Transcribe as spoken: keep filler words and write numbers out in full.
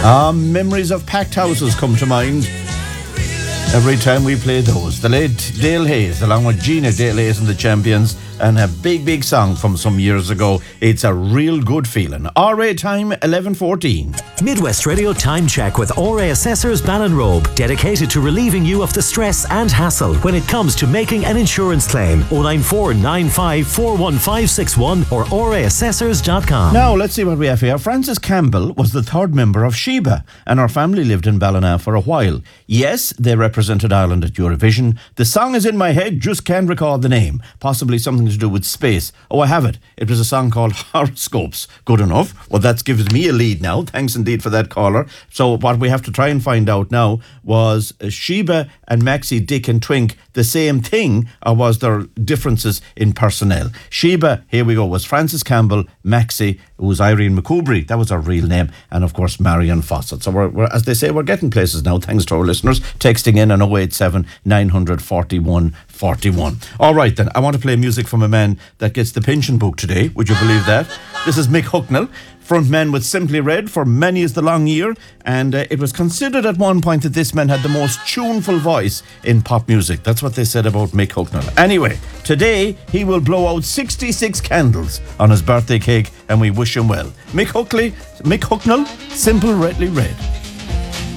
Ah, memories of packed houses come to mind every time we play those. The late Dale Hayes, along with Gina Dale Hayes and the Champions, and a big, big song from some years ago. It's a real good feeling. R A time, eleven fourteen. Midwest Radio Time Check with R A Assessors Ballinrobe, dedicated to relieving you of the stress and hassle when it comes to making an insurance claim. oh nine four nine five four one five six one or r a assessors dot com. Now, let's see what we have here. Frances Campbell was the third member of Sheba, and her family lived in Ballina for a while. Yes, they represented Ireland at Eurovision. The song is in my head, just can't recall the name. Possibly something to do with space. Oh, I have it. It was a song called Horoscopes. Good enough. Well, that gives me a lead now. Thanks indeed for that caller. So what we have to try and find out now was uh, Sheba and Maxi, Dick and Twink the same thing, or was there differences in personnel? Sheba, here we go, was Frances Campbell. Maxi, who was Irene McCoubry. That was her real name. And of course, Marion Fawcett. So we're, we're, as they say, we're getting places now, thanks to our listeners texting in on oh eight seven, nine four one, four one. All right then, I want to play music from a man that gets the pension book today. Would you believe that? This is Mick Hucknall, frontman with Simply Red for Many is the Long Year, and uh, it was considered at one point that this man had the most tuneful voice in pop music. That's what they said about Mick Hucknall. Anyway, today he will blow out sixty-six candles on his birthday cake, and we wish him well. Mick Hucknall, Mick Hucknall, Simply Redly Red.